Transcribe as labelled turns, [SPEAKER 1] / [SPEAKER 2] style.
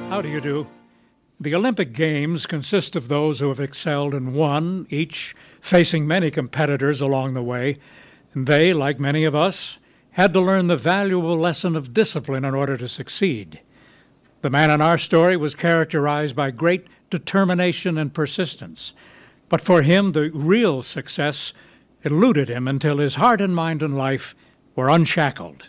[SPEAKER 1] How do you do? The Olympic Games consist of those who have excelled and won, each facing many competitors along the way. And they, like many of us, had to learn the valuable lesson of discipline in order to succeed. The man in our story was characterized by great determination and persistence. But for him, the real success eluded him until his heart and mind and life were unshackled.